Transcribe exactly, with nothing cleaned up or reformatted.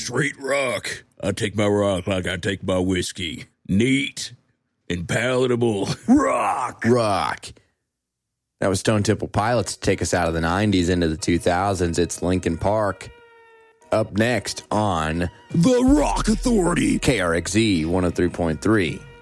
straight rock. I take my rock like I take my whiskey. Neat and palatable. Rock. Rock. That was Stone Temple Pilots to take us out of the nineties into the two thousands. It's Linkin Park. Up next on The Rock Authority. K R X Z one oh three point three.